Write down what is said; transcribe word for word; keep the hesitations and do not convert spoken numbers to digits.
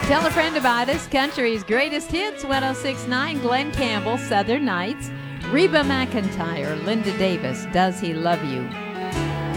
Tell a friend about us. Country's greatest hits, one oh six point nine, Glenn Campbell, Southern Nights. Reba McEntire, Linda Davis, Does He Love You?